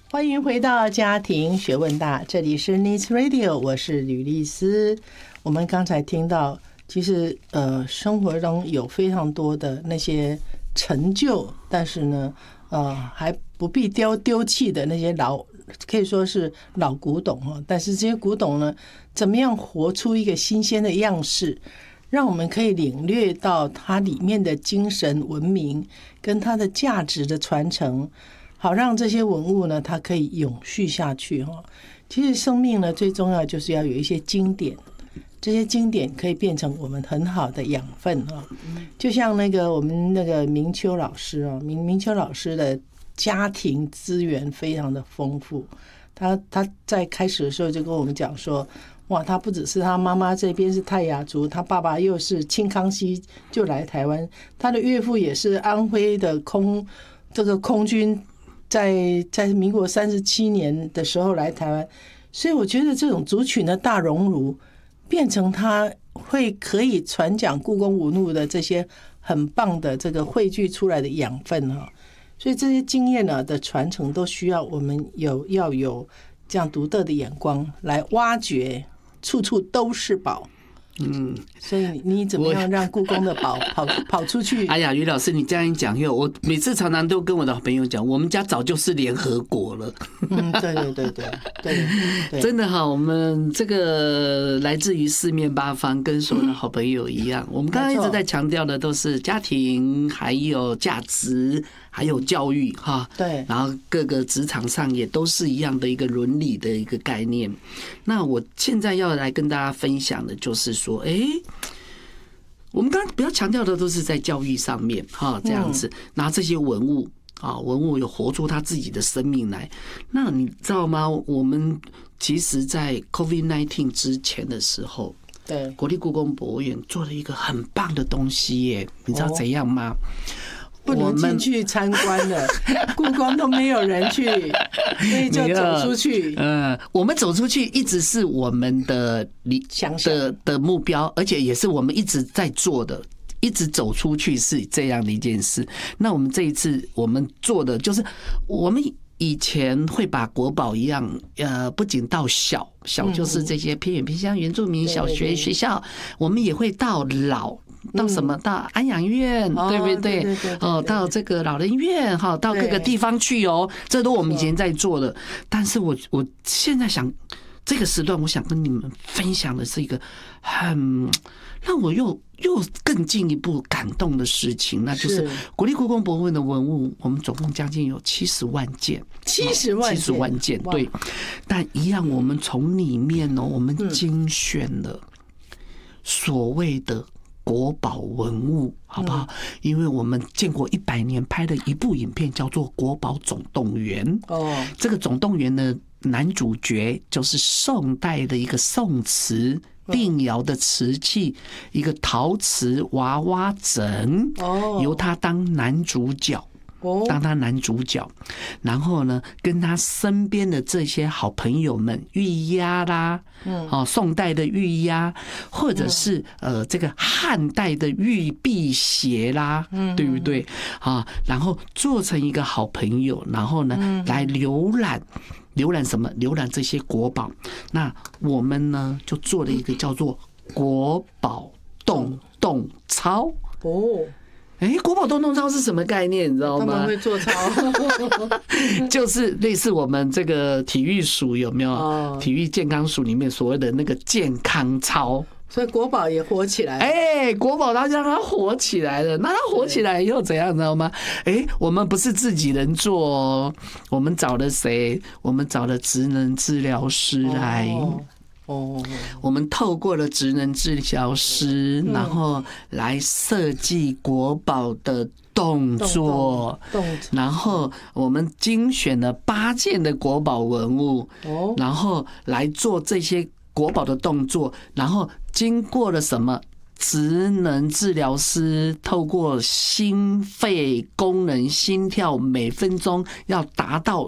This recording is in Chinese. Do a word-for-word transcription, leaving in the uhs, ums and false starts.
欢迎回到家庭学问大，这里是 Needs Radio， 我是吕丽丝。我们刚才听到，其实呃，生活中有非常多的那些成就，但是呢，呃，还不必丢丢弃的那些老，可以说是老古董哈。但是这些古董呢，怎么样活出一个新鲜的样式，让我们可以领略到它里面的精神文明跟它的价值的传承。好让这些文物呢，它可以永续下去哈。其实生命呢，最重要就是要有一些经典，这些经典可以变成我们很好的养分哈。就像那个我们那个明秋老师啊，明明秋老师的家庭资源非常的丰富。他他在开始的时候就跟我们讲说，哇，他不只是他妈妈这边是泰雅族，他爸爸又是清康熙就来台湾，他的岳父也是安徽的空这个空军。在在民国三十七年的时候来台湾，所以我觉得这种族群的大熔炉，变成他会可以传讲故宫文物的这些很棒的这个汇聚出来的养分哈。所以这些经验呢的传承，都需要我们有要有这样独特的眼光来挖掘，处处都是宝。嗯，所以你怎么样让故宫的宝跑跑出去？ 哎呀，于老师，你这样一讲，因为我每次常常都跟我的好朋友讲，我们家早就是联合国了。 嗯，对对对对对对， 真的哈，我们这个来自于四面八方，跟所有的好朋友一样。我们刚刚一直在强调的都是家庭，还有价值，还有教育哈。 对， 然后各个职场上也都是一样的一个伦理的一个概念。那我现在要来跟大家分享的就是说。哎，我们刚刚比较强调的都是在教育上面哈，这样子拿这些文物啊，文物有活出他自己的生命来。那你知道吗？我们其实，在 COVID 十九 之前的时候， 对， 国立故宫博物院做了一个很棒的东西耶，你知道怎样吗？ 不能进去参观了，故宫都没有人去，所以就走出去。 呃，我们走出去一直是我们的理的的目标，而且也是我们一直在做的。一直走出去是这样的一件事。那我们这一次我们做的就是，我们以前会把国宝一样，呃，不仅到小小就是这些偏远偏乡原住民小学学校，我们也会到老。到什么？到安养院，对不对？哦，到这个老人院，哈，到各个地方去哦，这都我们以前在做的。但是我我现在想，这个时段我想跟你们分享的是一个很让我又又更进一步感动的事情，那就是国立故宫博物院的文物，我们总共将近有七十万件， 七十万七十万件，对。但一样，我们从里面呢，我们精选了所谓的国宝文物，好不好？因为我们建国一百年拍的一部影片叫做《国宝总动员》哦，这个总动员的男主角就是宋代的一个宋瓷定窑的瓷器，一个陶瓷娃娃枕，由他当男主角。当他男主角，然后呢，跟他身边的这些好朋友们，玉鸭啦，哦，宋代的玉鸭，或者是呃这个汉代的玉辟邪啦，对不对？啊，然后做成一个好朋友，然后呢，来浏览。浏览什么？浏览这些国宝。那我们呢，就做了一个叫做“国宝动动操”哦。哎，国宝动动操是什么概念？你知道吗？ 他们会做操， 就是类似我们这个体育署有没有？体育健康署里面所谓的那个健康操。 所以国宝也火起来了， 哎，国宝它让它火起来了，那它火起来以后怎样，知道吗？哎，我们不是自己人做哦，我们找了谁？我们找了职能治疗师来。哦，我们透过了职能治疗师，然后来设计国宝的动作，然后我们精选了八件的国宝文物，然后来做这些国宝的动作，然后经过了什么？职能治疗师透过心肺功能、心跳每分钟要达到